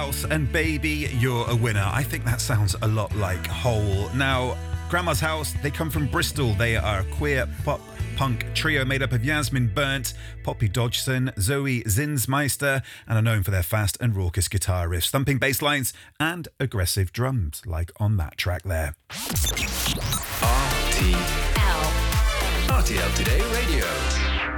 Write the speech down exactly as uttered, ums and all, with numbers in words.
House and Baby, You're a Winner. I think that sounds a lot like Hole. Now, Grandma's House, they come from Bristol. They are a queer pop punk trio made up of Yasmin Burnt, Poppy Dodgson, Zoe Zinsmeister, and are known for their fast and raucous guitar riffs, thumping bass lines, and aggressive drums, like on that track there. R T L. R T L Today Radio.